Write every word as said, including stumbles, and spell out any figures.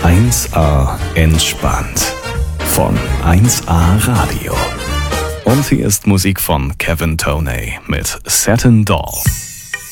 eins A entspannt von eins A Radio. Und hier ist Musik von Kevin Toney mit Satin Doll.